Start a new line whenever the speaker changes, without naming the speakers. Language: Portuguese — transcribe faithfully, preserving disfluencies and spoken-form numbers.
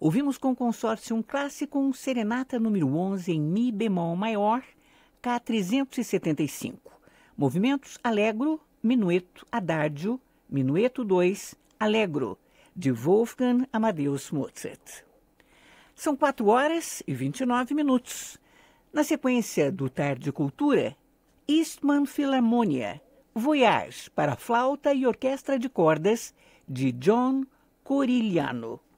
Ouvimos com consórcio um clássico, um Serenata número onze em Mi bemol maior, K trezentos e setenta e cinco. Movimentos Allegro, Minueto, Adagio, Minueto dois, Allegro, de Wolfgang Amadeus Mozart. São quatro horas e vinte e nove minutos. Na sequência do Tarde Cultura, Eastman Philharmonia, Voyage para flauta e orquestra de cordas, de John Corigliano.